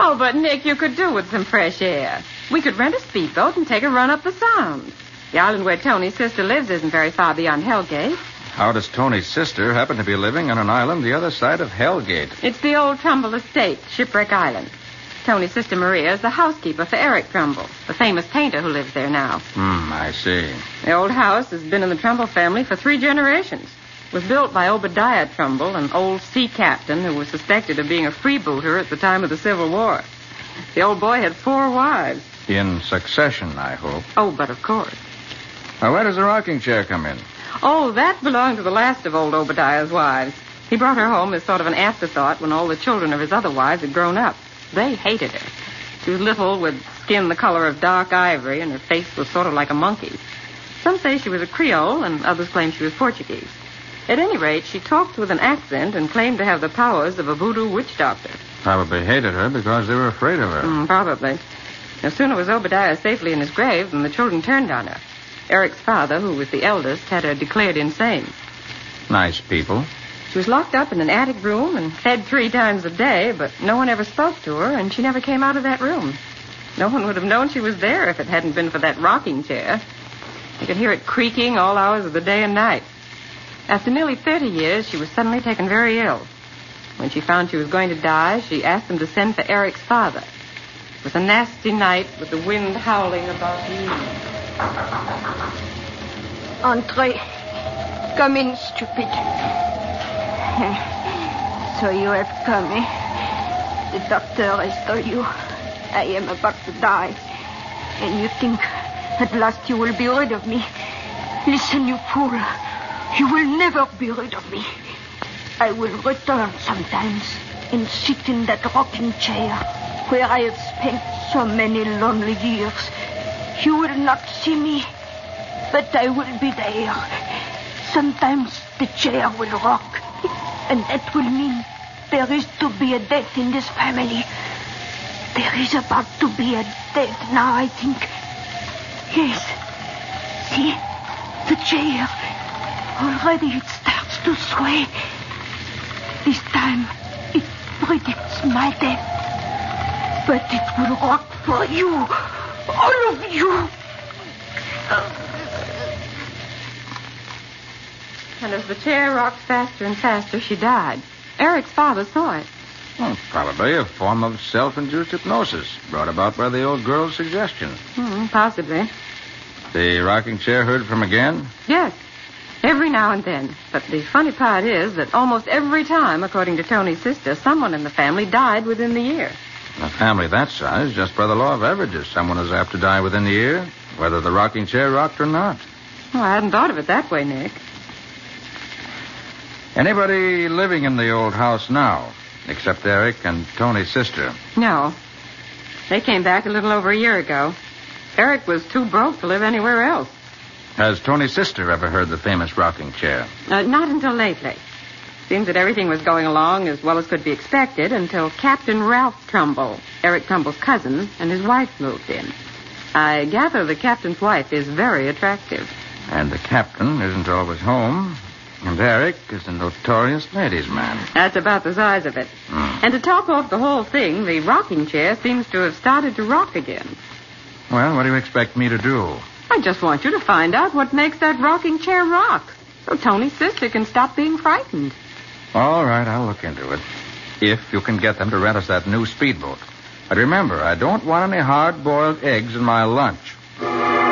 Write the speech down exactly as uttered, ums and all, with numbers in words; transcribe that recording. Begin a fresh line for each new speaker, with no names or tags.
Oh, but, Nick, you could do with some fresh air. We could rent a speedboat and take a run up the Sound. The island where Tony's sister lives isn't very far beyond Hellgate.
How does Tony's sister happen to be living on an island the other side of Hellgate?
It's the old Trumbull estate, Shipwreck Island. Tony's sister Maria is the housekeeper for Eric Trumbull, the famous painter who lives there now.
Hmm, I see.
The old house has been in the Trumbull family for three generations. It was built by Obadiah Trumbull, an old sea captain who was suspected of being a freebooter at the time of the Civil War. The old boy had four wives.
In succession, I hope.
Oh, but of course.
Now, where does the rocking chair come in?
Oh, that belonged to the last of old Obadiah's wives. He brought her home as sort of an afterthought when all the children of his other wives had grown up. They hated her. She was little, with skin the color of dark ivory, and her face was sort of like a monkey's. Some say she was a Creole, and others claim she was Portuguese. At any rate, she talked with an accent and claimed to have the powers of a voodoo witch doctor.
Probably hated her because they were afraid of her.
Mm, probably. No sooner was Obadiah safely in his grave than the children turned on her. Eric's father, who was the eldest, had her declared insane.
Nice people.
She was locked up in an attic room and fed three times a day, but no one ever spoke to her, and she never came out of that room. No one would have known she was there if it hadn't been for that rocking chair. You could hear it creaking all hours of the day and night. After nearly thirty years, she was suddenly taken very ill. When she found she was going to die, she asked them to send for Eric's father. It was a nasty night with the wind howling about the eaves.
Andre, come in, stupid. So you have come, eh? The doctor has told you I am about to die. And you think at last you will be rid of me. Listen, you fool. You will never be rid of me. I will return sometimes and sit in that rocking chair where I have spent so many lonely years. You will not see me, but I will be there. Sometimes the chair will rock, and that will mean there is to be a death in this family. There is about to be a death now, I think. Yes. See? The chair. Already it starts to sway. This time, it predicts my death. But it will rock for you. All of you.
And as the chair rocked faster and faster, she died. Eric's father saw it.
Well, probably a form of self-induced hypnosis brought about by the old girl's suggestion.
Hmm, possibly.
The rocking chair heard from again?
Yes. Every now and then. But the funny part is that almost every time, according to Tony's sister, someone in the family died within the year.
A family that size, just by the law of averages, someone is apt to die within the year, whether the rocking chair rocked or not.
Oh, I hadn't thought of it that way, Nick.
Anybody living in the old house now, except Eric and Tony's sister?
No. They came back a little over a year ago. Eric was too broke to live anywhere else.
Has Tony's sister ever heard the famous rocking chair?
Uh, not until lately. Seems that everything was going along as well as could be expected until Captain Ralph Trumbull, Eric Trumbull's cousin, and his wife moved in. I gather the captain's wife is very attractive.
And the captain isn't always home. And Eric is a notorious ladies' man.
That's about the size of it.
Mm.
And to top off the whole thing, the rocking chair seems to have started to rock again.
Well, what do you expect me to do?
I just want you to find out what makes that rocking chair rock, so Tony's sister can stop being frightened.
All right, I'll look into it. If you can get them to rent us that new speedboat. But remember, I don't want any hard-boiled eggs in my lunch.